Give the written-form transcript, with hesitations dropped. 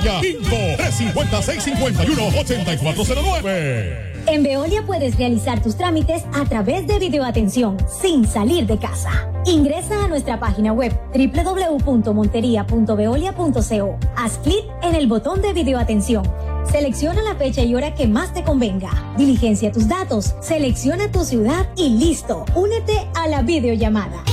Veolia 5-350-651-8409. En Veolia puedes realizar tus trámites a través de videoatención sin salir de casa. Ingresa a nuestra página web www.monteria.veolia.co. Haz clic en el botón de videoatención. Selecciona la fecha y hora que más te convenga. Diligencia tus datos, selecciona tu ciudad y listo. Únete a la videollamada.